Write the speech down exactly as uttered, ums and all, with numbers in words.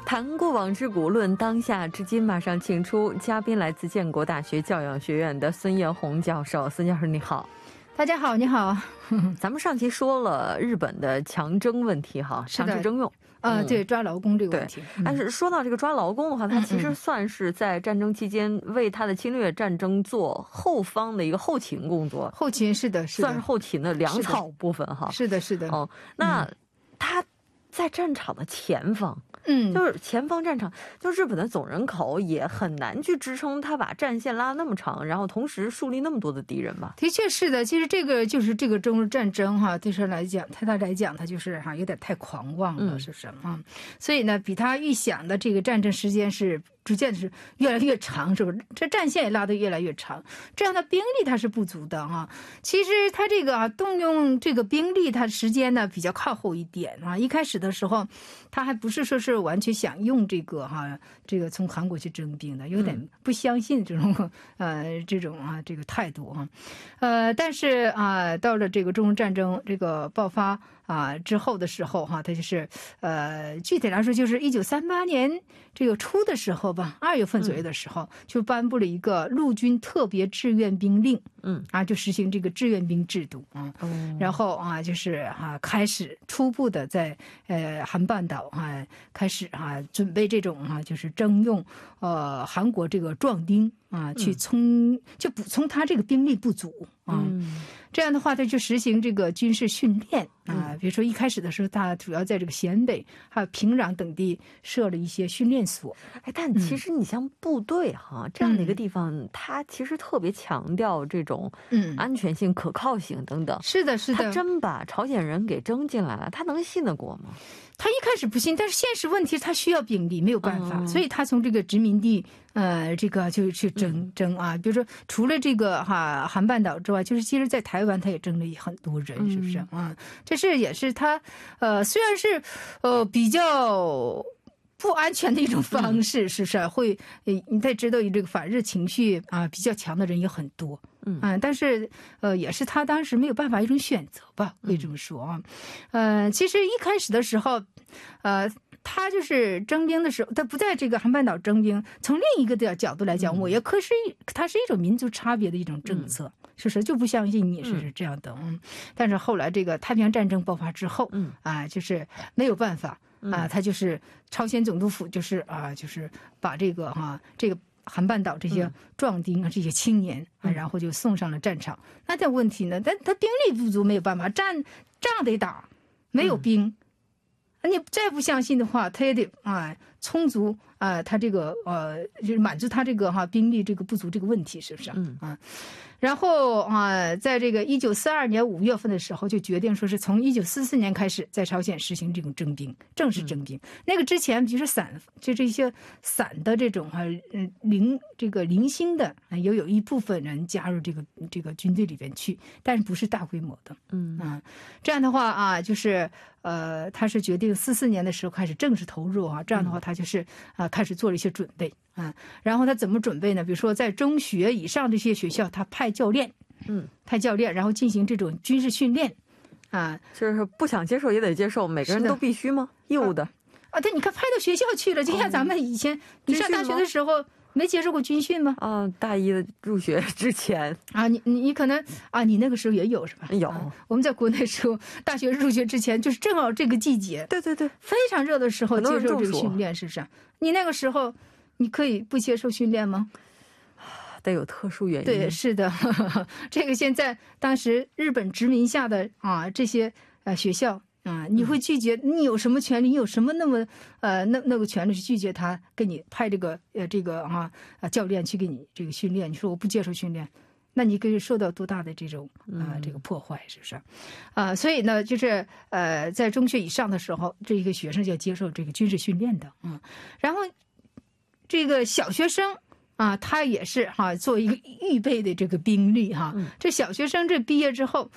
谈过往之古，论当下之今，马上请出嘉宾，来自建国大学教养学院的孙艳红教授。孙教授你好。 大家好，你好。 咱们上期说了日本的强征问题哈，强制征用。 呃，对，抓劳工这个问题。 嗯、但是说到这个抓劳工的话，它其实算是在战争期间为他的侵略战争做后方的一个后勤工作。 后勤是的，是的， 算是后勤的粮草部分哈。 是的，是的。 哦，那他在战场的前方。 嗯， 就是前方战场，就日本的总人口也很难去支撑他把战线拉那么长，然后同时树立那么多的敌人吧。 的确是的，其实这个就是这个中日战争哈，对他来讲，他他来讲，他就是哈有点太狂妄了，是不是啊？所以呢，比他预想的这个战争时间是逐渐是越来越长，是不是？这战线也拉得越来越长，这样的兵力它是不足的哈。其实他这个啊动用这个兵力，它时间呢比较靠后一点啊。一开始的时候，他还不是说是完全想用这个哈，这个从韩国去征兵的，有点不相信这种呃这种啊这个态度啊，呃，但是啊到了这个中日战争这个爆发啊之后的时候哈，他就是呃具体来说就是一九三八年这个初的时候吧，二月份左右的时候，就颁布了一个陆军特别志愿兵令，嗯啊，就实行这个志愿兵制度啊，然后啊就是啊开始初步的在呃韩半岛啊开始啊准备这种啊就是征用呃韩国这个壮丁啊去充就补充他这个兵力不足啊。这样的话，他就实行这个军事训练啊，比如说一开始的时候，他主要在这个咸北还有平壤等地设了一些训练所。 哎，但其实你像部队哈、嗯、这样的一个地方，嗯、它其实特别强调这种安全性、可靠性等等。 是的，是的。 他真把朝鲜人给征进来了，他能信得过吗？ 他一开始不信，但是现实问题他需要兵力，没有办法，嗯、所以他从这个殖民地呃这个就去征征啊，比如说除了这个哈韩半岛之外，就是其实在台湾他也征了很多人，是不是啊、嗯？这是也是他呃虽然是呃比较不安全的一种方式，是不是、啊、会你得知道这个反日情绪啊比较强的人也很多。嗯、啊，但是呃，也是他当时没有办法一种选择吧，可以这么说啊。呃，其实一开始的时候，呃，他就是征兵的时候，他不在这个韩半岛征兵。从另一个的角度来讲，我也可是它是一种民族差别的一种政策，是不是？就不相信你是这样的。嗯，但是后来这个太平洋战争爆发之后，嗯啊，就是没有办法啊，他就是朝鲜总督府就是啊，就是把这个哈、啊、这个。韩半岛这些壮丁啊，这些青年啊，然后就送上了战场。那这问题呢？但他兵力不足，没有办法，战仗得打，没有兵。你再不相信的话，他也得啊充足啊，他这个呃，就是满足他这个哈、啊、兵力这个不足这个问题，是不是？嗯啊。然后啊，在这个一九四二年五月份的时候，就决定说是从一九四四年开始，在朝鲜实行这种征兵，正式征兵。嗯、那个之前就是散，就这些散的这种哈、啊，嗯零这个零星的，也有一部分人加入这个这个军队里边去，但是不是大规模的。嗯啊，这样的话啊，就是呃，他是决定四四年的时候开始正式投入啊，这样的话他就是啊开始做了一些准备。啊，然后他怎么准备呢？比如说，在中学以上这些学校，他派教练，嗯，派教练，然后进行这种军事训练，啊， 就是不想接受也得接受，每个人都必须吗？义务的啊？对，你看派到学校去了，就像咱们以前、哦、你上大学的时候没接受过军训吗？ 啊，大一的入学之前啊，你你你可能啊，你那个时候也有是吧？ 有、 啊，我们在国内时候，大学入学之前就是正好这个季节， 对对对， 非常热的时候接受这个训练，是不是？你那个时候。你可以不接受训练吗？ 得有特殊原因。 对，是的，呵呵这个现在当时日本殖民下的啊这些呃学校啊，你会拒绝？你有什么权利？你有什么那么呃那那个权利去拒绝他给你派这个呃这个啊啊教练去给你这个训练？你说我不接受训练，那你可以受到多大的这种啊、呃、这个破坏，是不是？啊，所以呢，就是呃在中学以上的时候，这一个学生就要接受这个军事训练的啊、嗯，然后。这个小学生啊，他也是哈、啊，做一个预备的这个兵力哈、啊。这小学生这毕业之后，